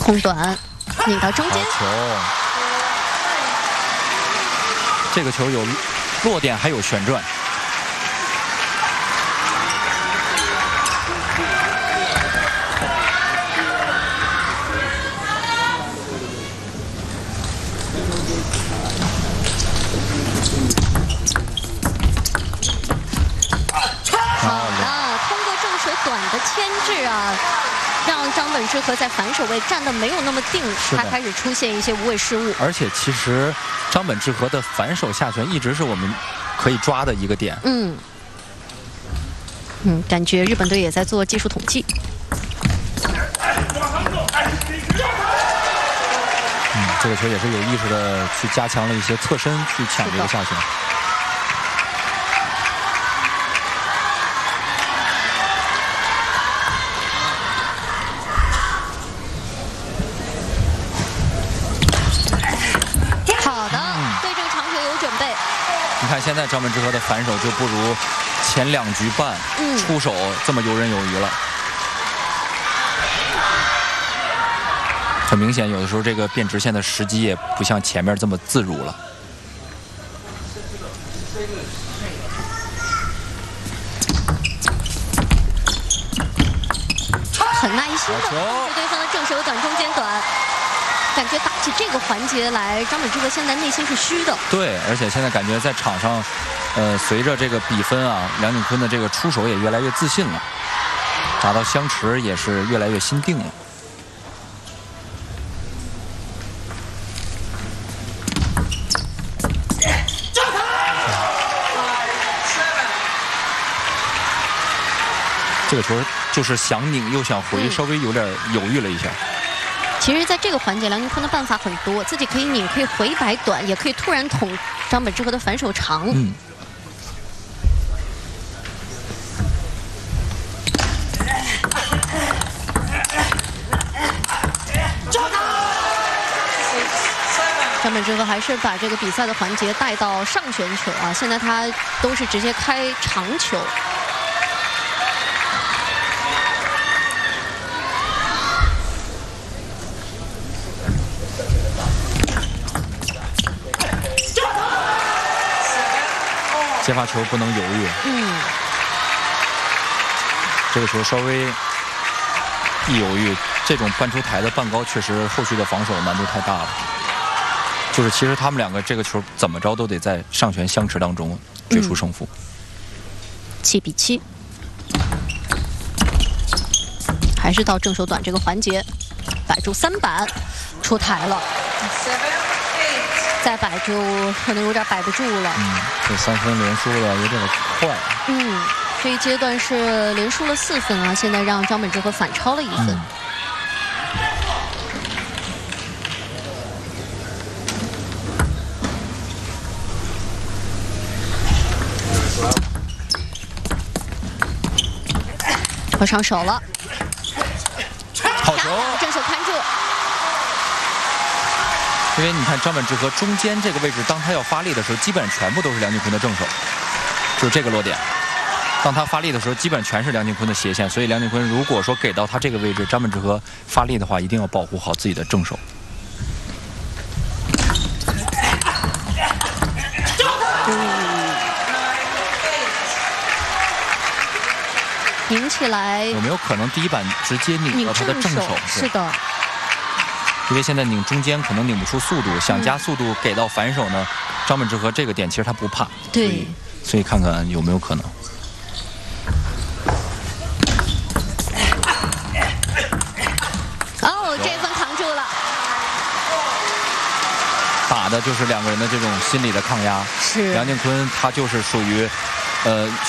空短，拧到中间。 好球！这个球有落点，还有旋转。 短的牵制啊，让张本智和在反手位站得没有那么定，他开始出现一些无谓失误。 而且其实张本智和的反手下拳一直是我们可以抓的一个点。 感觉日本队也在做技术统计。 这个球也是有意识的去加强了一些侧身去抢这个下拳。你看，现在张本智和的反手就不如前2局半出手这么游刃有余了。很明显，有的时候这个变直线的时机也不像前面这么自如了。 很耐心的控制对方的正手短、中间短。感觉打起这个环节来，张本智和现在内心是虚的。 对，而且现在感觉在场上，随着这个比分啊，梁景坤的这个出手也越来越自信了，打到相持也是越来越心定了。这个球就是想拧又想回，稍微有点犹豫了一下。 其实，在这个环节，梁景坤的办法很多，自己可以拧，可以回摆短，也可以突然捅张本智和的反手长。张本智和还是把这个比赛的环节带到上旋球啊，现在他都是直接开长球。 接发球不能犹豫。这个球稍微一犹豫，这种搬出台的半高确实后续的防守难度太大了。就是其实他们两个这个球怎么着都得在上拳相持当中决出胜负。 7比7，还是到正手短这个环节，摆住3板，出台了。再摆住可能有点摆不住了。 这3分连输了有点快。 这一阶段是连输了4分啊，现在让张本智和反超了1分。我上手了， 好球， 正手看住。 因为你看张本智和中间这个位置，当他要发力的时候，基本全部都是梁景坤的正手，就是这个落点。当他发力的时候，基本全是梁景坤的斜线，所以梁景坤如果说给到他这个位置，张本智和发力的话，一定要保护好自己的正手。 拧起来有没有可能第一板直接拧到他的正手？ 是的。 因为现在拧中间可能拧不出速度，想加速度给到反手呢，张本智和这个点其实他不怕。 对。 所以看看有没有可能。 哦，这分扛住了。 打的就是2个人的这种心理的抗压。 是。 梁景坤他就是属于，